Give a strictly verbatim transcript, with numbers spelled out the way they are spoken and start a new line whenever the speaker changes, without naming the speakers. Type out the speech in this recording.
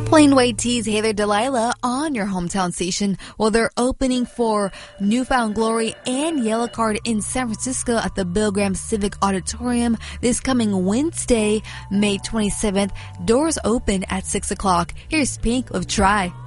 Plain White Tees, Hey There Delilah on your hometown station. Well, they're opening for Newfound Glory and Yellow Card in San Francisco at the Bill Graham Civic Auditorium this coming Wednesday, May twenty-seventh. Doors open at six o'clock. Here's Pink with Try.